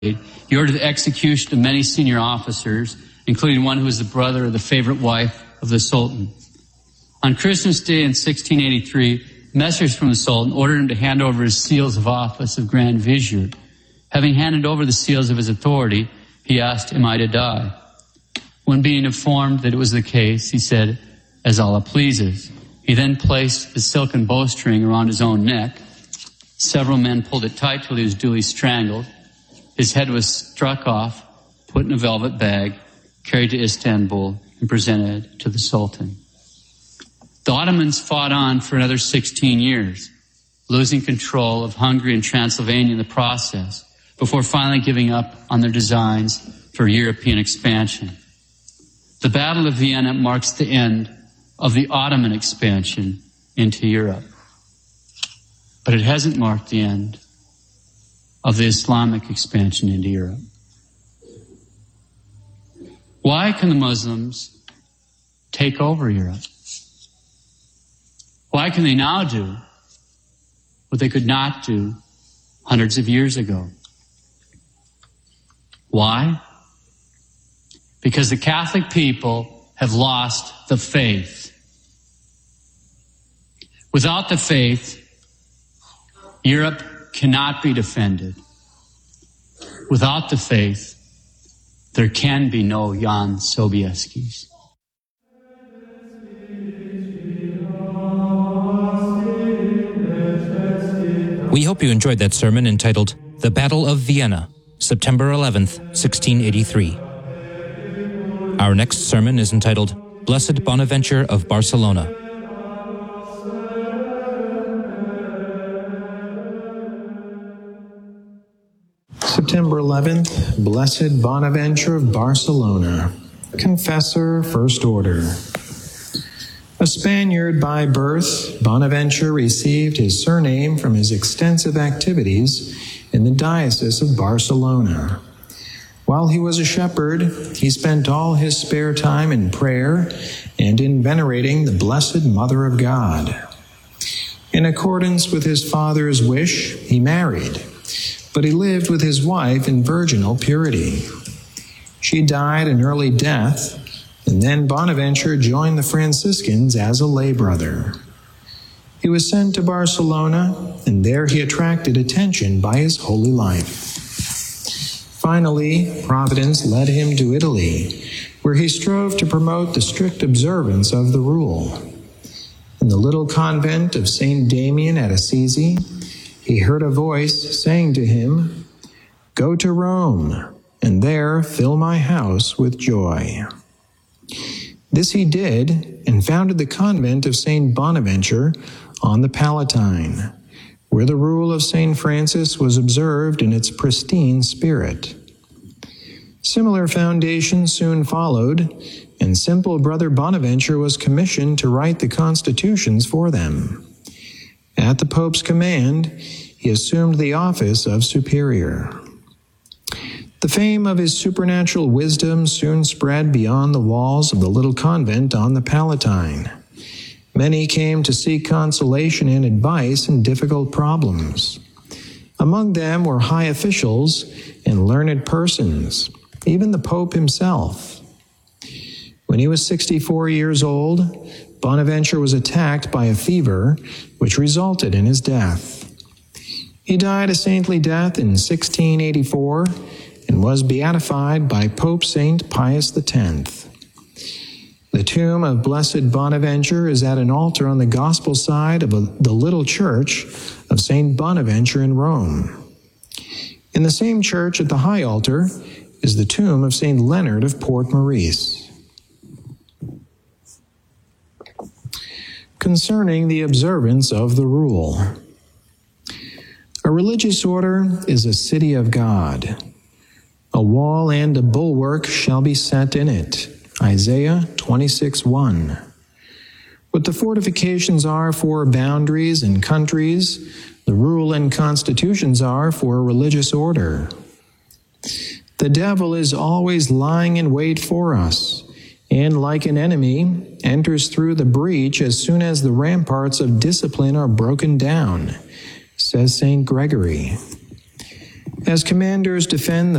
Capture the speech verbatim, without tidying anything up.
He ordered the execution of many senior officers, including one who was the brother of the favorite wife of the Sultan. On Christmas Day in sixteen eighty-three, messengers from the Sultan ordered him to hand over his seals of office of Grand Vizier. Having handed over the seals of his authority, he asked, "Am I to die?" When being informed that it was the case, he said, "As Allah pleases." He then placed the silken bowstring around his own neck. Several men pulled it tight till he was duly strangled. His head was struck off, put in a velvet bag, carried to Istanbul, and presented to the Sultan. The Ottomans fought on for another sixteen years, losing control of Hungary and Transylvania in the process, before finally giving up on their designs for European expansion. The Battle of Vienna marks the end of the Ottoman expansion into Europe. But it hasn't marked the end of the Islamic expansion into Europe. Why can the Muslims take over Europe? Why can they now do what they could not do hundreds of years ago? Why? Because the Catholic people have lost the faith. Without the faith, Europe cannot be defended. Without the faith, there can be no Jan Sobieskis. We hope you enjoyed that sermon entitled The Battle of Vienna, September eleventh, sixteen eighty-three. Our next sermon is entitled Blessed Bonaventure of Barcelona. September eleventh, Blessed Bonaventure of Barcelona, Confessor, First Order. A Spaniard by birth, Bonaventure received his surname from his extensive activities in the Diocese of Barcelona. While he was a shepherd, he spent all his spare time in prayer and in venerating the Blessed Mother of God. In accordance with his father's wish, he married, but he lived with his wife in virginal purity. She died an early death, and then Bonaventure joined the Franciscans as a lay brother. He was sent to Barcelona, and there he attracted attention by his holy life. Finally, Providence led him to Italy, where he strove to promote the strict observance of the rule. In the little convent of Saint Damien at Assisi, he heard a voice saying to him, "Go to Rome, and there fill my house with joy." This he did, and founded the convent of Saint Bonaventure on the Palatine, where the rule of Saint Francis was observed in its pristine spirit. Similar foundations soon followed, and simple Brother Bonaventure was commissioned to write the constitutions for them. At the Pope's command, he assumed the office of superior. The fame of his supernatural wisdom soon spread beyond the walls of the little convent on the Palatine. Many came to seek consolation and advice in difficult problems. Among them were high officials and learned persons, even the Pope himself. When he was sixty-four years old, Bonaventure was attacked by a fever, which resulted in his death. He died a saintly death in sixteen eighty-four and was beatified by Pope Saint Pius the tenth. The tomb of Blessed Bonaventure is at an altar on the gospel side of a, the little church of Saint Bonaventure in Rome. In the same church at the high altar is the tomb of Saint Leonard of Port Maurice. Concerning the observance of the rule. A religious order is a city of God. A wall and a bulwark shall be set in it. Isaiah twenty-six one. What the fortifications are for boundaries and countries, the rule and constitutions are for a religious order. The devil is always lying in wait for us, and like an enemy, enters through the breach as soon as the ramparts of discipline are broken down, says Saint Gregory. As commanders defend the